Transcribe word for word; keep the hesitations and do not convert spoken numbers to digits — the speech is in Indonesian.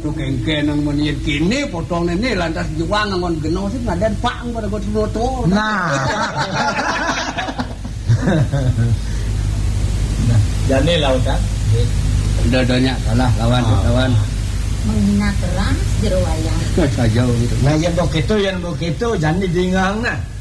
tuh kengke nang menir kini potong ini lantas juang ngon geno sih ngaden pang pada gue tuh Nah. Nah, jane lautan. Dadanya kalah lawan Ah. lawan menghina terang jero wayang saja gitu. Nah yang begitu yang begitu jangan didengang nah.